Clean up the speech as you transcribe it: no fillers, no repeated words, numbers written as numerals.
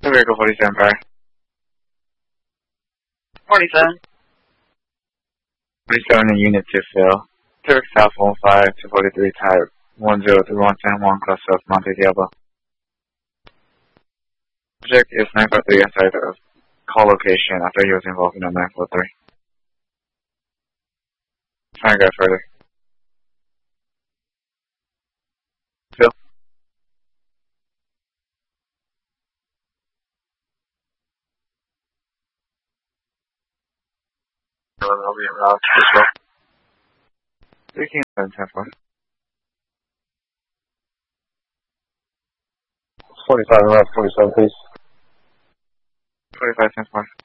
Vehicle 47 prior. 47. 47 in unit to fill. Turk South 15 to 43 type 103110 cross South Monte Diablo. Subject is 953 inside of call location after he was involved in a 943. Trying to go further. Phil? I'll be around as well. 311 45 left, 47 please. 45 10 4.